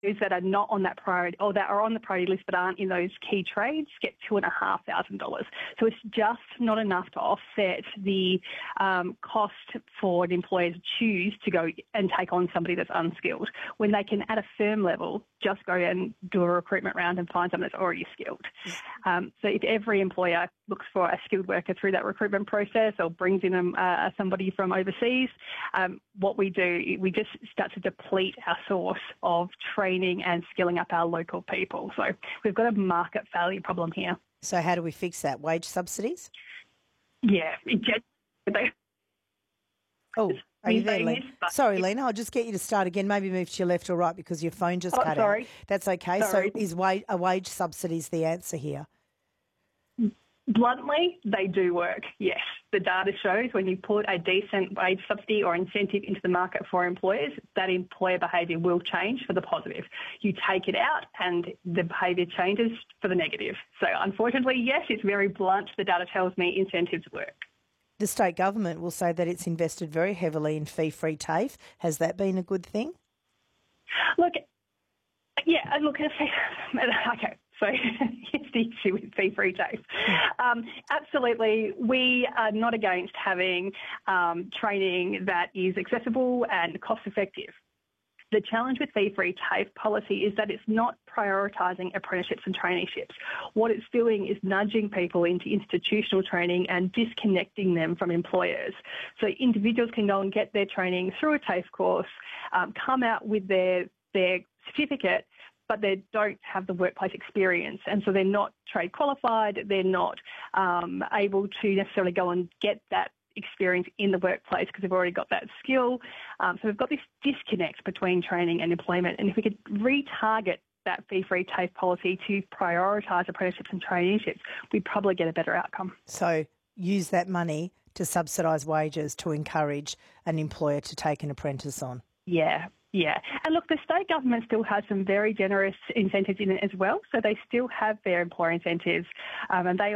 those that are not on that priority or that are on the priority list but aren't in those key trades get $2,500. So it's just not enough to offset the cost for an employer to choose to go and take on somebody that's unskilled when they can, at a firm level, just go and do a recruitment round and find someone that's already skilled. So if every employer looks for a skilled worker through that recruitment process or brings in somebody from overseas, what we do, we just start to deplete our source of training and skilling up our local people. So we've got a market failure problem here. So how do we fix that? Wage subsidies? Yeah. Oh, are you there, Lena? Sorry, Lena, I'll just get you to start again. Maybe move to your left or right because your phone just cut out. That's okay. Sorry. So is wage subsidies the answer here? Bluntly, they do work, yes. The data shows when you put a decent wage subsidy or incentive into the market for employers, that employer behaviour will change for the positive. You take it out and the behaviour changes for the negative. So unfortunately, yes, it's very blunt. The data tells me incentives work. The state government will say that it's invested very heavily in fee-free TAFE. Has that been a good thing? Okay. So here's the issue with fee-free TAFE. Absolutely, we are not against having training that is accessible and cost-effective. The challenge with fee-free TAFE policy is that it's not prioritising apprenticeships and traineeships. What it's doing is nudging people into institutional training and disconnecting them from employers. So individuals can go and get their training through a TAFE course, come out with their certificate, but they don't have the workplace experience. And so they're not trade qualified, they're not able to necessarily go and get that experience in the workplace because they've already got that skill. So we've got this disconnect between training and employment. And if we could retarget that fee-free TAFE policy to prioritise apprenticeships and traineeships, we'd probably get a better outcome. So use that money to subsidise wages to encourage an employer to take an apprentice on. Yeah. And look, the state government still has some very generous incentives in it as well. So they still have their employer incentives and they